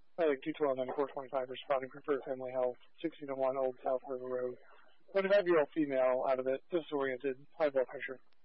I think 212-9425 responding for Preferred Family Health, 1601 Old South River Road. 25-year-old female out of it, disoriented, high blood pressure.